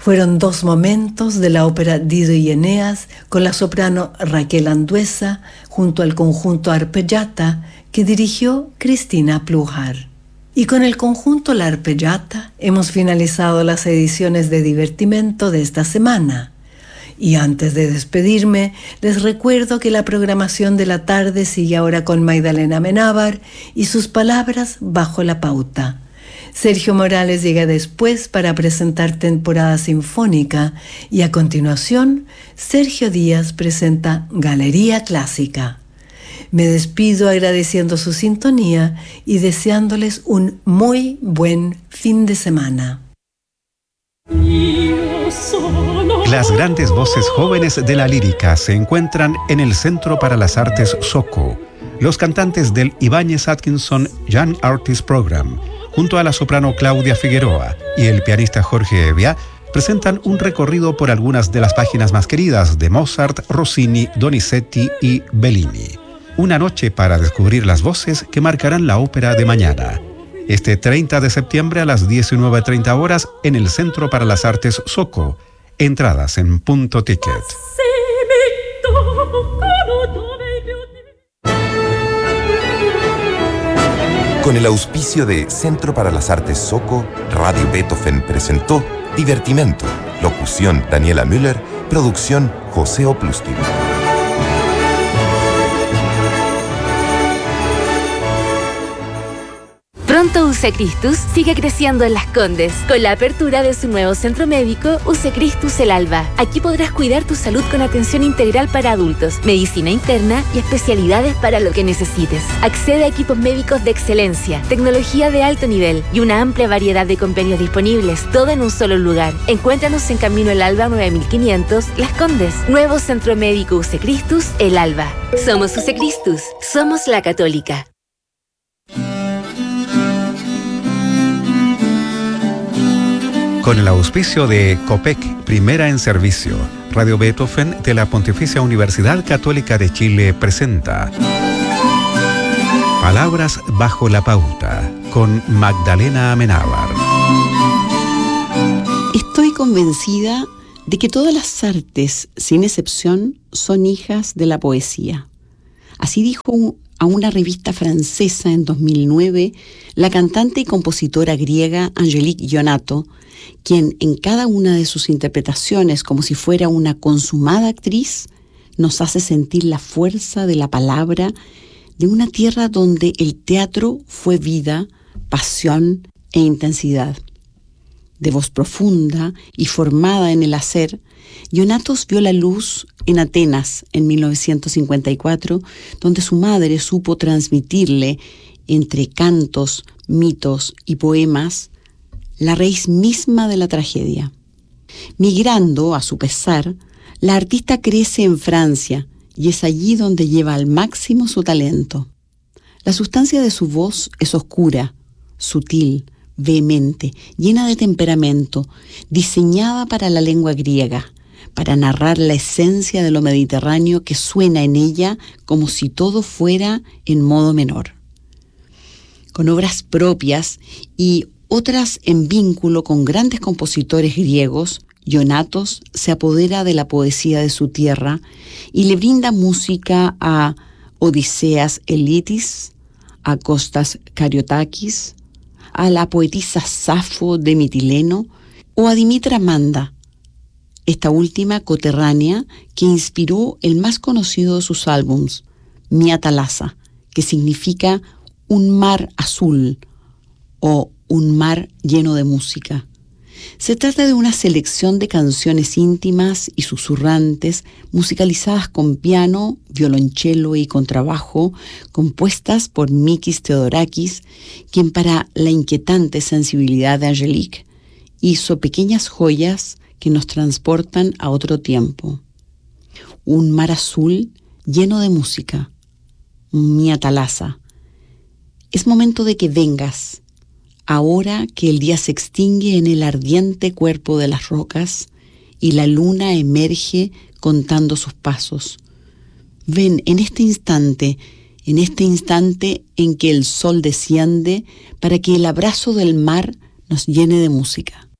Fueron 2 momentos de la ópera Dido y Eneas con la soprano Raquel Anduesa junto al conjunto Arpeggiata que dirigió Cristina Plujar. Y con el conjunto La Arpeggiata hemos finalizado las ediciones de Divertimento de esta semana. Y antes de despedirme, les recuerdo que la programación de la tarde sigue ahora con Magdalena Amenábar y sus palabras bajo la pauta. Sergio Morales llega después para presentar Temporada Sinfónica y a continuación Sergio Díaz presenta Galería Clásica. Me despido agradeciendo su sintonía y deseándoles un muy buen fin de semana. Las grandes voces jóvenes de la lírica se encuentran en el Centro para las Artes SOCO. Los cantantes del Ibáñez Atkinson Young Artist Program, junto a la soprano Claudia Figueroa y el pianista Jorge Evia, presentan un recorrido por algunas de las páginas más queridas de Mozart, Rossini, Donizetti y Bellini. Una noche para descubrir las voces que marcarán la ópera de mañana. Este 30 de septiembre a las 19:30 horas en el Centro para las Artes SOCO. Entradas en Punto Ticket. Con el auspicio de Centro para las Artes SOCO, Radio Beethoven presentó Divertimento. Locución Daniela Müller, producción José Opluskin. Pronto UC Christus sigue creciendo en Las Condes con la apertura de su nuevo centro médico UC Christus El Alba. Aquí podrás cuidar tu salud con atención integral para adultos, medicina interna y especialidades para lo que necesites. Accede a equipos médicos de excelencia, tecnología de alto nivel y una amplia variedad de convenios disponibles, todo en un solo lugar. Encuéntranos en Camino El Alba 9500, Las Condes. Nuevo centro médico UC Christus El Alba. Somos UC Christus, somos la católica. Con el auspicio de COPEC, Primera en Servicio, Radio Beethoven de la Pontificia Universidad Católica de Chile presenta Palabras bajo la pauta, con Magdalena Amenábar. Estoy convencida de que todas las artes, sin excepción, son hijas de la poesía. Así dijo a una revista francesa en 2009 la cantante y compositora griega Angélique Ionato, quien en cada una de sus interpretaciones, como si fuera una consumada actriz, nos hace sentir la fuerza de la palabra de una tierra donde el teatro fue vida, pasión e intensidad. De voz profunda y formada en el hacer, Ionatos vio la luz en Atenas en 1954, donde su madre supo transmitirle, entre cantos, mitos y poemas, la raíz misma de la tragedia. Migrando, a su pesar, la artista crece en Francia y es allí donde lleva al máximo su talento. La sustancia de su voz es oscura, sutil, vehemente, llena de temperamento, diseñada para la lengua griega, para narrar la esencia de lo mediterráneo que suena en ella como si todo fuera en modo menor. Con obras propias y otras en vínculo con grandes compositores griegos, Ionatos se apodera de la poesía de su tierra y le brinda música a Odiseas Elitis, a Kostas Kariotakis, a la poetisa Safo de Mitileno o a Dimitra Manda, esta última coterránea que inspiró el más conocido de sus álbums, Mia Thalassa, que significa un mar azul o un mar lleno de música. Se trata de una selección de canciones íntimas y susurrantes, musicalizadas con piano, violonchelo y contrabajo, compuestas por Mikis Theodorakis, quien para la inquietante sensibilidad de Angélique hizo pequeñas joyas que nos transportan a otro tiempo. Un mar azul lleno de música. Mia Thalassa. Es momento de que vengas, ahora que el día se extingue en el ardiente cuerpo de las rocas y la luna emerge contando sus pasos. Ven en este instante en que el sol desciende para que el abrazo del mar nos llene de música.